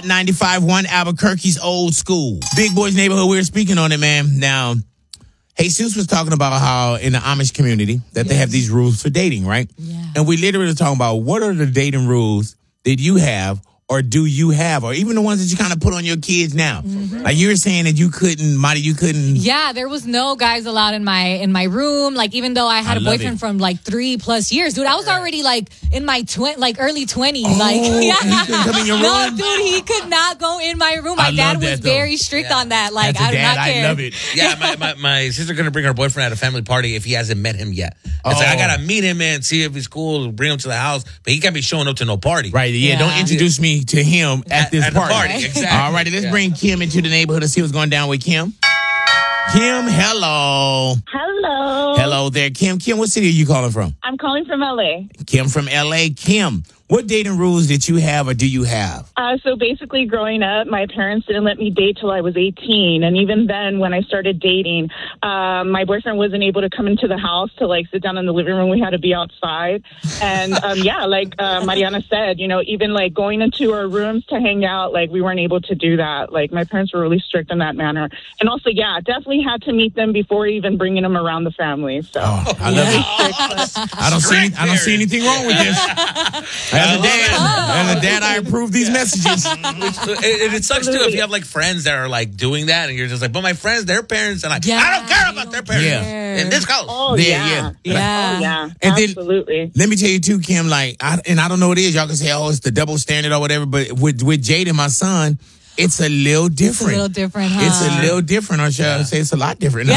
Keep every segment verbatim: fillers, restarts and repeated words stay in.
Hot ninety-five point one, Albuquerque's Old School. Big Boys Neighborhood, we were speaking on it, man. Now, Jesus was talking about how in the Amish community that yes. they have these rules for dating, right? Yeah. And we literally were talking about what are the dating rules that you have or do you have, or even the ones that you kind of put on your kids now? Mm-hmm. Like you were saying that you couldn't, Marty, you couldn't. Yeah, there was no guys allowed in my in my room. Like even though I had I a boyfriend it. from like three plus years, dude, I was already like in my twi- like early twenties. Oh, like yeah, he couldn't come in your room? No, dude, he could not go in my room. My I dad was that, very strict yeah. on that. Like As a I do dad, not care. I love it. Yeah, my, my, my sister gonna bring her boyfriend at a family party if he hasn't met him yet. It's oh. like I gotta meet him and see if he's cool. Bring him to the house, but he can't be showing up to no party. Right? Yeah. yeah. Don't introduce me to him. At this at party. party. Exactly. All righty, let's yeah. bring Kim into the neighborhood and see what's going down with Kim. Kim, hello. Hello. Hello there, Kim. Kim, what city are you calling from? I'm calling from L A. Kim from L A. Kim, what dating rules did you have or do you have? Uh, so basically, growing up, my parents didn't let me date till I was eighteen. And even then, when I started dating, um, my boyfriend wasn't able to come into the house to, like, sit down in the living room. We had to be outside. And, um, yeah, like uh, Mariana said, you know, even, like, going into our rooms to hang out, like, we weren't able to do that. Like, my parents were really strict in that manner. And also, yeah, definitely had to meet them before even bringing them around the fammy. So, oh, I love it. Strict, I don't see any, I don't see anything wrong with this. As a dad, oh. as a dad, I approve these messages. it, it sucks too if you have like friends that are like doing that, and you're just like, "But my friends, their parents," and like, yeah, I don't care about their parents. Yeah. In this house, oh yeah, yeah, yeah, yeah, oh, yeah. And absolutely. Then, let me tell you too, Kim. Like, I, and I don't know what it is. Y'all can say, "Oh, it's the double standard" or whatever. But with with Jade and my son, it's a little different. It's a little different, huh? It's a little different, or should I say it's a lot different?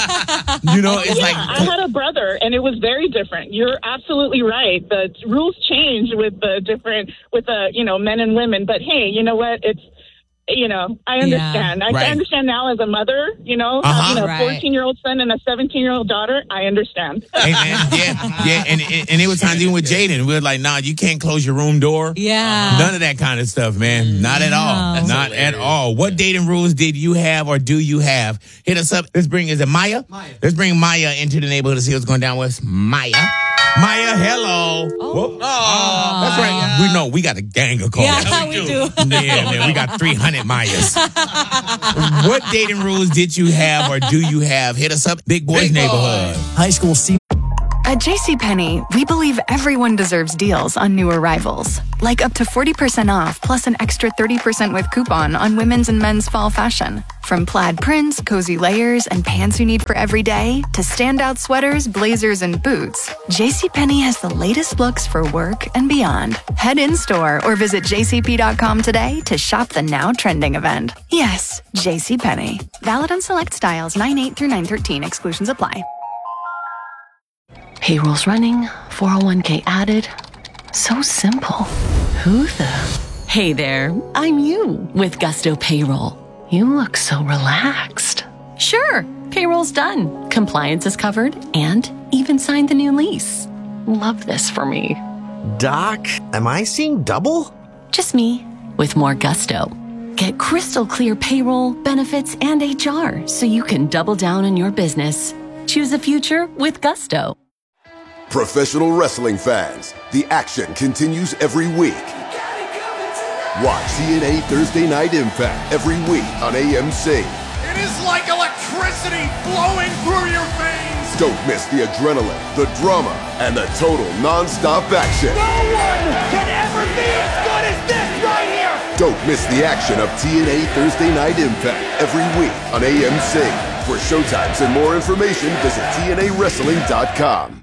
You know, it's yeah, like I had a brother, and it was very different. You're absolutely right. The rules change with the different, with the you know men and women. But hey, you know what? It's you know I understand. Yeah. I, right. I understand now as a mother. You know, uh-huh. having a right. fourteen-year-old son and a seventeen-year-old daughter. I understand. Hey, man, yeah, yeah, and and it was times even with Jaden, we were like, nah, you can't close your room door. Yeah, none of that kind of stuff, man. Not at all. No. Not hilarious. at all. What dating rules did you have or do you have? Hit us up. Let's bring is it Maya? Maya. Let's bring Maya into the neighborhood to see what's going down with Maya. Maya, hello. Oh, oh that's right. We know we got a gang of calls. Yeah, we do. Yeah, man, we got three hundred Mayas. What dating rules did you have or do you have? Hit us up, Big Boys Big Neighborhood. Boy. High school C. At JCPenney, we believe everyone deserves deals on new arrivals. Like up to forty percent off plus an extra thirty percent with coupon on women's and men's fall fashion. From plaid prints, cozy layers, and pants you need for every day, to standout sweaters, blazers, and boots, JCPenney has the latest looks for work and beyond. Head in-store or visit j c p dot com today to shop the now trending event. Yes, JCPenney. Valid on select styles nine eight through nine thirteen. Exclusions apply. Payroll's running, four oh one k added. So simple. Who the? Hey there, I'm you with Gusto Payroll. You look so relaxed. Sure, payroll's done. Compliance is covered and even signed the new lease. Love this for me. Doc, am I seeing double? Just me with more gusto. Get crystal clear payroll, benefits, and H R so you can double down on your business. Choose a future with Gusto. Professional wrestling fans, the action continues every week. Watch T N A Thursday Night Impact every week on A M C. It is like electricity flowing through your veins. Don't miss the adrenaline, the drama, and the total non-stop action. No one can ever be as good as this right here. Don't miss the action of T N A Thursday Night Impact every week on A M C. For showtimes and more information, visit T N A wrestling dot com.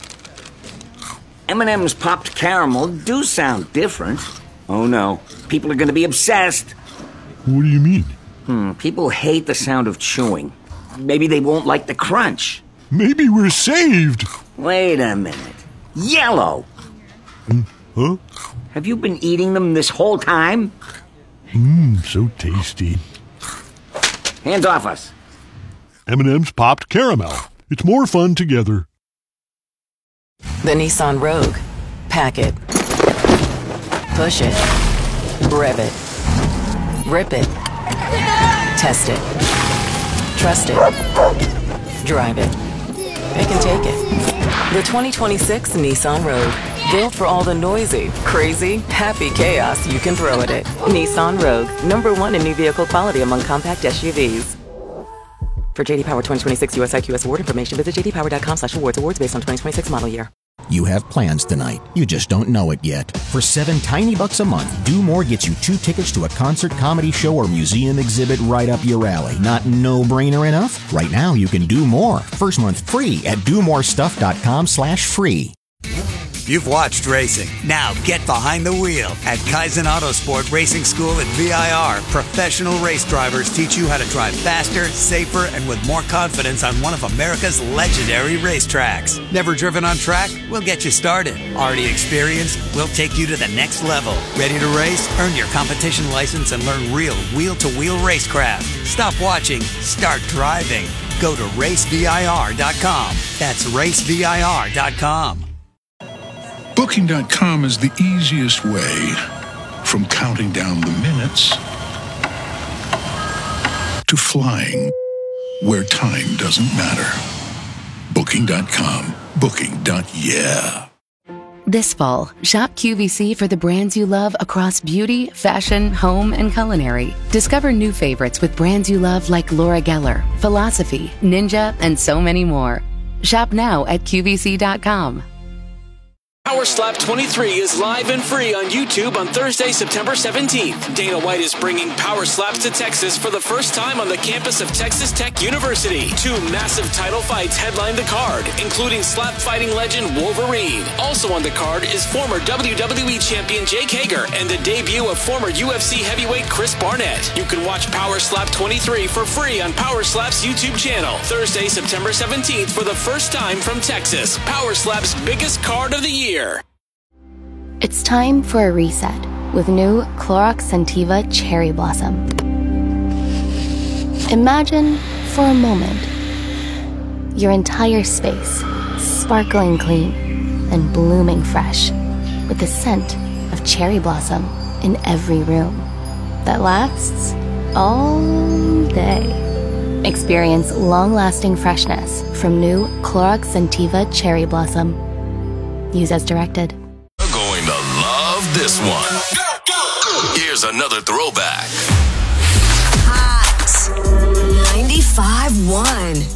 M and M's popped caramel do sound different. Oh no, people are going to be obsessed. What do you mean? Hmm, people hate the sound of chewing. Maybe they won't like the crunch. Maybe we're saved. Wait a minute. Yellow! Huh? Have you been eating them this whole time? Mmm, so tasty. Hands off us. M and M's popped caramel. It's more fun together. The Nissan Rogue. Pack it. Push it. Rev it. Rip it. Test it. Trust it. Drive it. It can take it. The twenty twenty-six Nissan Rogue. Built for all the noisy, crazy, happy chaos you can throw at it. Nissan Rogue, number one in new vehicle quality among compact S U Vs. For J D Power twenty twenty-six U S I Q S award information, visit j d power dot com slash awards. Awards based on twenty twenty-six model year. You have plans tonight. You just don't know it yet. For seven tiny bucks a month, Do More gets you two tickets to a concert, comedy show, or museum exhibit right up your alley. Not no-brainer enough? Right now, you can do more. First month free at do more stuff dot com slash free. You've watched racing. Now get behind the wheel. At Kaizen Autosport Racing School at V I R, professional race drivers teach you how to drive faster, safer, and with more confidence on one of America's legendary racetracks. Never driven on track? We'll get you started. Already experienced? We'll take you to the next level. Ready to race? Earn your competition license and learn real wheel-to-wheel racecraft. Stop watching. Start driving. Go to race V I R dot com. That's race V I R dot com. Booking dot com is the easiest way from counting down the minutes to flying where time doesn't matter. Booking dot com. Booking. Yeah. This fall, shop Q V C for the brands you love across beauty, fashion, home, and culinary. Discover new favorites with brands you love like Laura Geller, Philosophy, Ninja, and so many more. Shop now at Q V C dot com. Power Slap twenty-three is live and free on YouTube on Thursday, September seventeenth. Dana White is bringing Power Slaps to Texas for the first time on the campus of Texas Tech University. Two massive title fights headline the card, including slap fighting legend Wolverine. Also on the card is former W W E champion Jake Hager and the debut of former U F C heavyweight Chris Barnett. You can watch Power Slap twenty-three for free on Power Slap's YouTube channel. Thursday, September seventeenth for the first time from Texas. Power Slap's biggest card of the year. It's time for a reset with new Clorox Scentiva Cherry Blossom. Imagine, for a moment, your entire space sparkling clean and blooming fresh with the scent of cherry blossom in every room that lasts all day. Experience long-lasting freshness from new Clorox Scentiva Cherry Blossom. Use as directed. You're going to love this one. Go, go. Here's another throwback. Hot ninety-five point one.